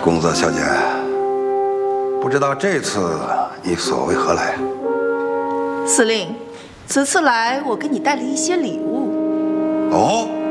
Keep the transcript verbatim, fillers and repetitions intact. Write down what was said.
公子小姐，不知道这次你所为何来？ 司令，此次来我给你带了一些礼物。 哦。